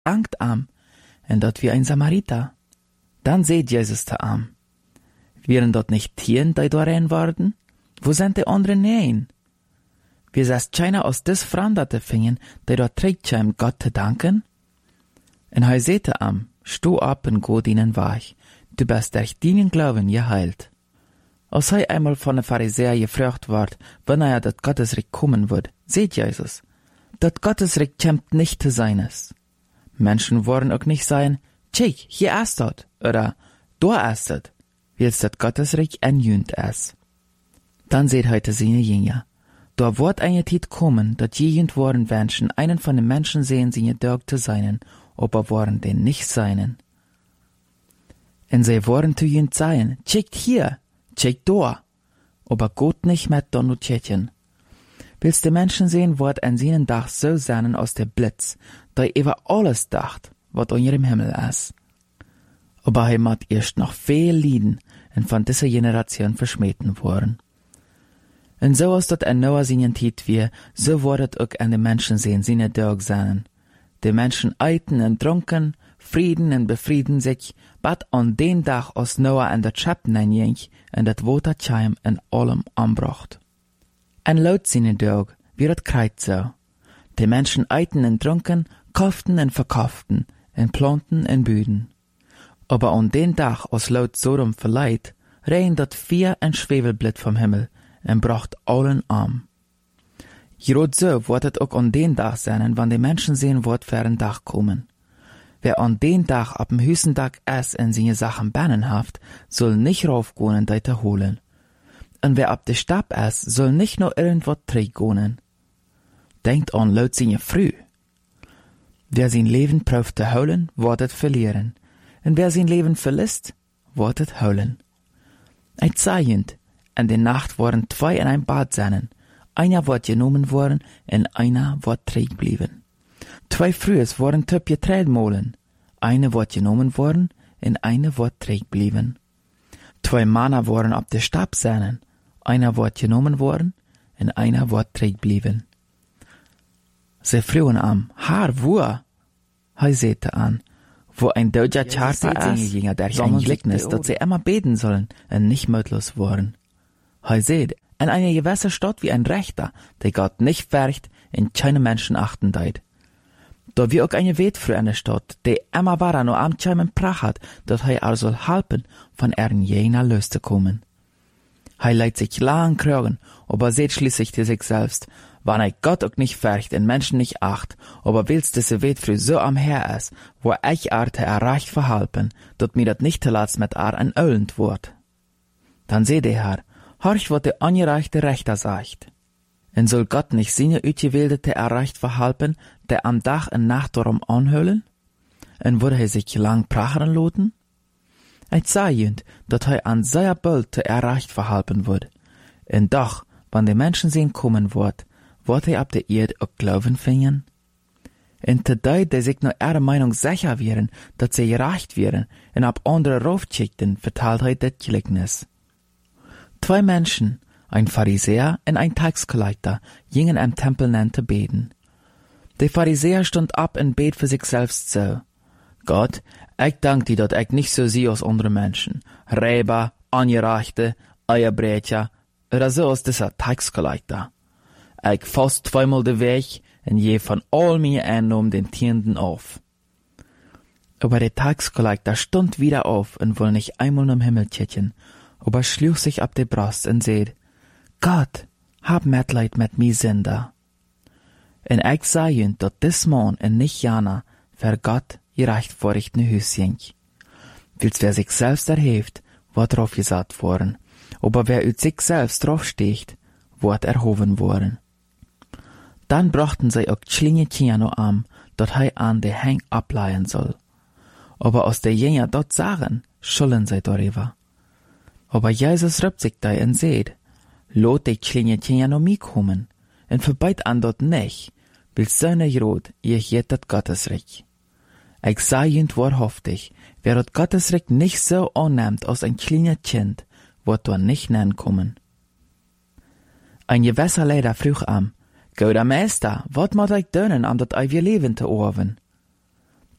Angst am, en dat wie ein Samariter. Dann seht Jesus te am. Wären dort nicht Tieren, die da rein worden? Wo sind die anderen nein? Wir sest keiner aus des Franderte fingen, die dort trägt scheim Gott te danken? En hij sehte am, sto ab en go dienen weich, du bist durch deinen Glauben geheilt. Als hij einmal von den Pharisäer gefragt ward, wann er dat Gottesreich kommen wird, seht Jesus, dat Gottesreich kämmt nicht te seines. Menschen wollen auch nicht sagen, tschik, hier ist dort, oder da ist dort, willst dat Gottesreich enjünt es. Dann seht heute seine Jünger, da wird eine Zeit kommen, dat jegend worden Menschen einen von den Menschen sehen, sie dörg zu seinen, aber waren den nicht seinen. En sie wollen zu jünd sein, tschickt hier, tschickt da, aber Gott nicht mit Donutchen. Willst die Menschen sehen, wird an seinen Dach so sein aus der Blitz, da über alles dacht, wat an ihrem Himmel ist. Aber er mat erst noch viel lieden und von dieser Generation verschmähten worden. Und so ist dat ein Noah seinen Tiet wie, so wordet auch an den Menschen sehen, seine Dörg sein. Die Menschen eiten und trunken, frieden und befrieden sich, bat an den Tag aus Noah an der Schatten einjeng und dat Waterscheim in allem anbracht. En laut seine Dörg, wie dat kreit so. Die Menschen eiten und trunken, kauften und verkauften, und planten und büden. Aber an den Tag aus laut Sodom verleiht, rein dat 4 en Schwefelblit vom Himmel, und bracht allen arm. Gerot so wird het auch an den Tag sein, wann die Menschen sehen, wird für ein Tag kommen. Wer an den Tag ab dem höchsten Tag es in seine Sachen bannen haft, soll nicht raufgehen und deite holen. Und wer ab de Stab es, soll nicht nur irgendwas träggonen. Denkt an laut seine früh. Wer sein Leben prüft zu holen, wird het verlieren. Und wer sein Leben verlässt, wird het holen. Ein Zeichend, in der Nacht waren 2 in ein Bad seinen. Einer wird genommen worden, und einer wird träg blieben. 2 Frühes waren töp geträht molen. Eine wird genommen worden, und eine wird träg blieben. 2 Männer waren ab der Stab seinen. Einer wird genommen worden, und einer wird träg blieben. Sie frühen am, Haar, wo? Hij sehte an, wo ein deutscher Charter ist, der ein Gleichnis, dass sie immer beten sollen, und nicht mutlos worden. Hij seht, in einer gewissen Stadt wie ein Rechter, der Gott nicht färcht, in keine Menschen achten deit. Da wie auch eine Wet für eine Stadt, der immer bara nur am Chaimen Prach hat, dass er soll halpen, von jener Löste kommen. Hij leidt sich lang krögen, aber seht schließlich zu sich selbst, wann er Gott auch nicht färcht, in Menschen nicht acht, aber willst diese Wet für so am Her ist, wo ich arte erreicht verhalpen, dort mir dat nicht zuletzt mit ein Öllend wird. Dann seht der Herr, horch, wat der angereichte Rechter sagt. En soll Gott nicht seine Utgewählte erreicht verhalpen, der am Dach en Nacht darum anhüllen? En würde er sich lang prachern loten? Ich sehend, dat er an seiner Bölte erreicht verhalpen wird. En doch, wann die Menschen sehen kommen wird er ab der Erde auch Glauben finden? En te dei, der sich nur ihre Meinung sicher wären, dat sie gereicht wären, en ab andere raufschickten, verteilt er das Gleichnis. 2 Menschen, ein Pharisäer und ein Taxkollector, gingen am Tempel nannte beten. Der Pharisäer stund ab und bet für sich selbst so: Gott, ich dank dir, dat ich nicht so sie als andere Menschen, Räber, Angereichte, Eierbrecher, oder so als dieser Taxkollector. Ich fass 2-mal den Weg und je von all meine Einnahmen den Tienden auf. Aber der Taxkollector stund wieder auf und wollte nicht einmal im Himmel kicken, aber schlug sich ab der Brust und seht: Gott, hab Mitleid mit mi Sünder. Und ich sage, dat dis Mann und nicht Jana für Gott gerecht vor ich ne Hüschen. Willst wer sich selbst erhebt, wird drauf gesagt worden, aber wer ut sich selbst draufsteht, wird erhoben worden. Dann brachten sie auch Schlinge Kiano am, dat hei an der Heng ableihen soll. Aber aus der Jünger dort sagen, schulden sie darüber. Aber Jesus rübt sich da und seht: Lot die Schlinge ja noch mi kommen, und verbeit an dort nicht, will seine Jod, ihr jettet Gottesreich. Ich sag jünd wahrhaftig, wer dort Gottesreich nicht so annimmt als ein kleiner Kind, wird dort nicht nennen kommen. Ein gewisser Leder frug am: Guter Meister, wat moet ich dönen, am dat wir leben te oven?